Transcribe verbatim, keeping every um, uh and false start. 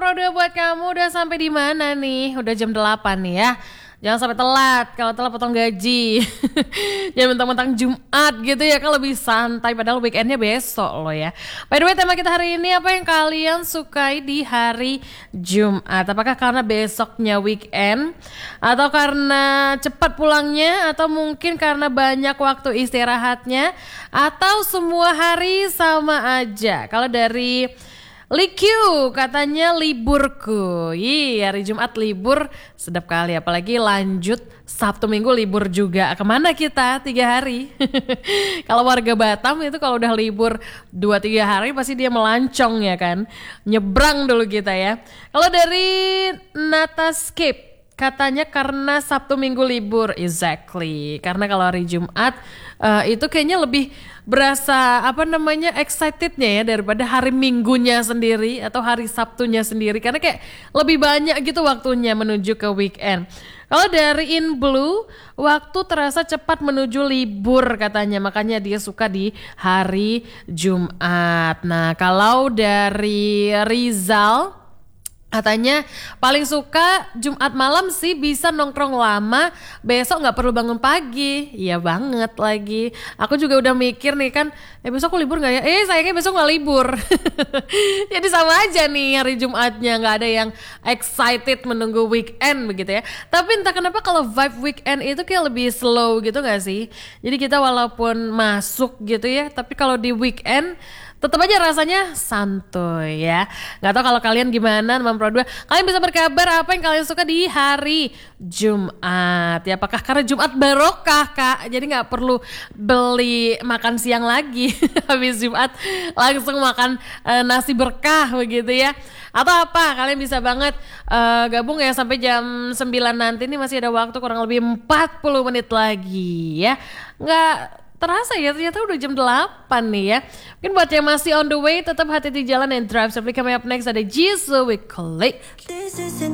Pro dua buat kamu udah sampai di mana nih? Udah jam delapan nih ya. Jangan sampai telat, kalau telat potong gaji. Jangan mentang-mentang Jumat gitu ya, kan lebih santai padahal weekendnya besok loh ya. By the way, tema kita hari ini apa yang kalian sukai di hari Jumat? Apakah karena besoknya weekend, atau karena cepat pulangnya, atau mungkin karena banyak waktu istirahatnya, atau semua hari sama aja? Kalau dari Likyu katanya liburku. Ih, hari Jumat libur sedap kali, apalagi lanjut Sabtu Minggu libur juga. Kemana kita tiga hari? Kalau warga Batam itu kalau udah libur dua tiga hari pasti dia melancong ya kan. Nyebrang dulu kita ya. Kalau dari Natascape katanya karena Sabtu Minggu libur. Exactly. Karena kalau hari Jumat uh, itu kayaknya lebih berasa apa namanya excitednya ya daripada hari Minggunya sendiri atau hari Sabtunya sendiri. Karena kayak lebih banyak gitu waktunya menuju ke weekend. Kalau dari In Blue, waktu terasa cepat menuju libur katanya. Makanya dia suka di hari Jumat. Nah kalau dari Rizal, katanya paling suka Jumat malam sih, bisa nongkrong lama, besok gak perlu bangun pagi. Iya banget lagi. Aku juga udah mikir nih kan, eh besok aku libur gak ya? Eh sayangnya besok gak libur. Jadi sama aja nih hari Jumatnya, gak ada yang excited menunggu weekend begitu ya. Tapi entah kenapa kalau vibe weekend itu kayak lebih slow gitu gak sih? Jadi kita walaupun masuk gitu ya, tapi kalau di weekend tetap aja rasanya santuy ya. Gak tau kalau kalian gimana teman Pro dua. Kalian bisa berkabar apa yang kalian suka di hari Jumat ya. Apakah karena Jumat barokah kak, jadi gak perlu beli makan siang lagi. Habis Jumat langsung makan uh, nasi berkah begitu ya. Atau apa, kalian bisa banget uh, gabung ya sampai jam sembilan nanti. Nih masih ada waktu kurang lebih empat puluh menit lagi ya. Gak terasa ya, ternyata udah jam delapan nih ya. Mungkin buat yang masih on the way, tetap hati-hati jalan and drive. Sampai coming up next ada Jisoo with Click.